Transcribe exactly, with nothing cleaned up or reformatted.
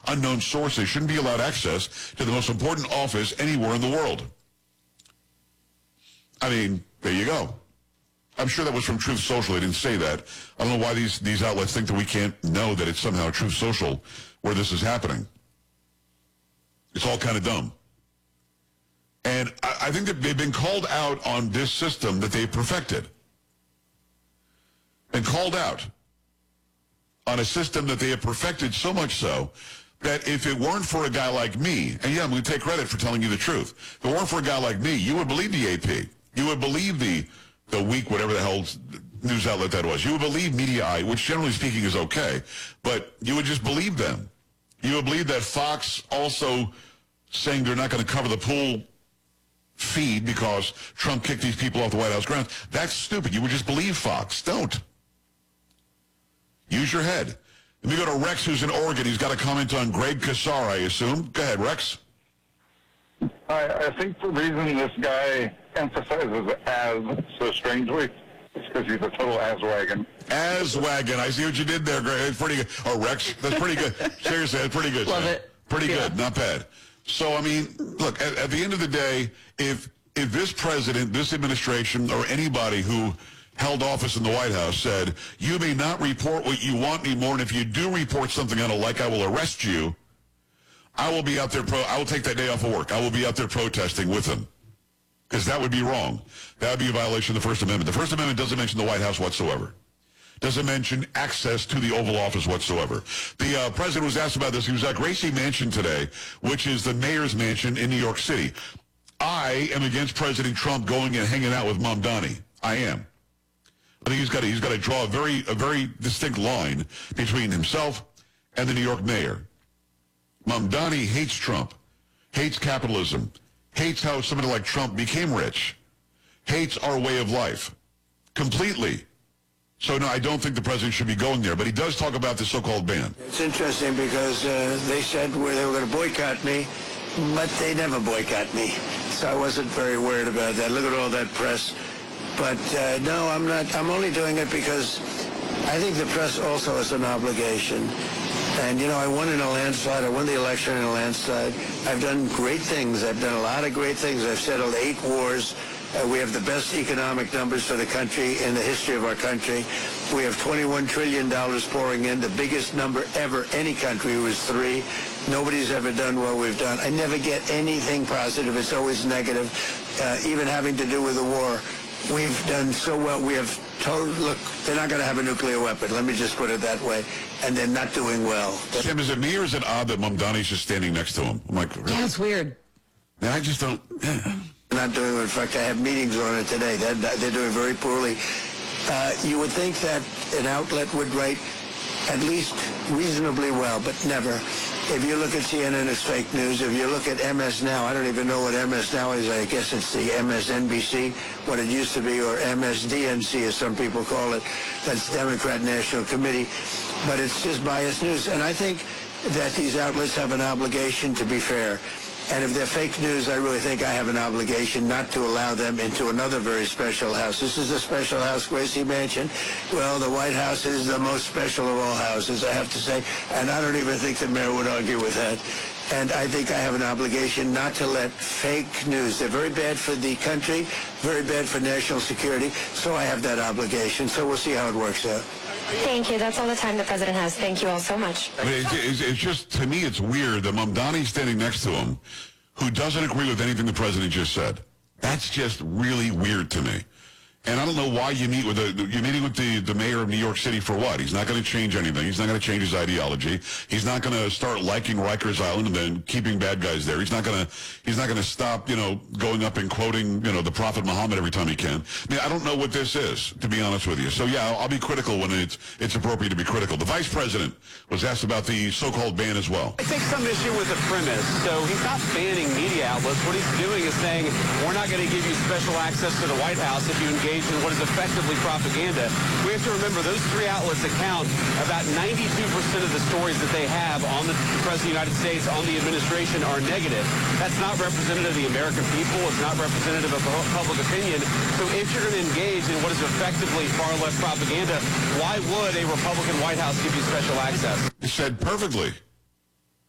unknown sources shouldn't be allowed access to the most important office anywhere in the world. I mean, there you go. I'm sure that was from Truth Social. They didn't say that. I don't know why these, these outlets think that we can't know that it's somehow Truth Social where this is happening. It's all kind of dumb. And I, I think that they've been called out on this system that they perfected. Been called out on a system that they have perfected so much so that if it weren't for a guy like me, and yeah, I'm going to take credit for telling you the truth. If it weren't for a guy like me, you would believe the A P. You would believe the the week, whatever the hell news outlet that was. You would believe Media Eye, which generally speaking is okay, but you would just believe them. You would believe that Fox also saying they're not going to cover the pool feed because Trump kicked these people off the White House grounds. That's stupid. You would just believe Fox. Don't. Use your head. Let me go to Rex, who's in Oregon. He's got a comment on Greg Casar, I assume. Go ahead, Rex. I, I think the reason this guy emphasizes as so strangely is because he's a total ass-wagon. Ass-wagon. I see what you did there, Greg. It's pretty good. Oh, Rex, that's pretty good. Seriously, that's pretty good. Love Sam. it. Pretty yeah. good. Not bad. So, I mean, look, at, at the end of the day, if if this president, this administration, or anybody who held office in the White House said, you may not report what you want anymore, and if you do report something I don't like, I will arrest you, I will be out there, pro- I will take that day off of work. I will be out there protesting with them. Because that would be wrong. That would be a violation of the First Amendment. The First Amendment doesn't mention the White House whatsoever. Doesn't mention access to the Oval Office whatsoever. The uh, president was asked about this. He was at Gracie Mansion today, which is the mayor's mansion in New York City. I am against President Trump going and hanging out with Mamdani. I am. I think he's got to, he's got to draw a very a very distinct line between himself and the New York mayor. Mamdani hates Trump, hates capitalism, hates how somebody like Trump became rich, hates our way of life completely. So, no, I don't think the president should be going there, but he does talk about the so-called ban. It's interesting because uh, they said where they were going to boycott me, but they never boycott me. So I wasn't very worried about that. Look at all that press. But, uh, no, I'm not. I'm only doing it because I think the press also has an obligation. And, you know, I won in a landslide. I won the election in a landslide. I've done great things. I've done a lot of great things. I've settled eight wars. Uh, we have the best economic numbers for the country in the history of our country. We have twenty-one trillion dollars pouring in, the biggest number ever. Any country was three. Nobody's ever done what we've done. I never get anything positive. It's always negative, uh, even having to do with the war. We've done so well. We have told, look, they're not going to have a nuclear weapon. Let me just put it that way. And they're not doing well. Sam, is it me or is it odd that Mamdani's just standing next to him? I'm like, really? Yeah, it's weird. Man, I just don't... Not doing it. In fact, I have meetings on it today. They're, they're doing very poorly. Uh, you would think that an outlet would write at least reasonably well, but never. If you look at C N N, it's fake news. If you look at M S Now, I don't even know what M S Now is. I guess it's the M S N B C, what it used to be, or M S D N C, as some people call it. That's Democrat National Committee. But it's just biased news. And I think that these outlets have an obligation to be fair. And if they're fake news, I really think I have an obligation not to allow them into another very special house. This is a special house, Gracie Mansion. Well, the White House is the most special of all houses, I have to say. And I don't even think the mayor would argue with that. And I think I have an obligation not to let fake news. They're very bad for the country, very bad for national security. So I have that obligation. So we'll see how it works out. Thank you. That's all the time the president has. Thank you all so much. I mean, it's, it's, it's just, to me, it's weird that Mamdani's standing next to him who doesn't agree with anything the president just said. That's just really weird to me. And I don't know why you meet with the, you're meeting with the, the mayor of New York City for what? He's not going to change anything. He's not going to change his ideology. He's not going to start liking Rikers Island and then keeping bad guys there. He's not going to, he's not going to stop, you know, going up and quoting, you know, the Prophet Muhammad every time he can. I mean, I don't know what this is, to be honest with you. So yeah, I'll, I'll be critical when it's, it's appropriate to be critical. The vice president was asked about the so-called ban as well. I take some issue with the premise. So he's not banning media outlets. What he's doing is saying, we're not going to give you special access to the White House if you engage in what is effectively propaganda. We have to remember those three outlets account about ninety-two percent of the stories that they have on the President of the United States, on the administration, are negative. That's not representative of the American people. It's not representative of public opinion. So if you're going to engage in what is effectively far left propaganda, why would a Republican White House give you special access? He said perfectly.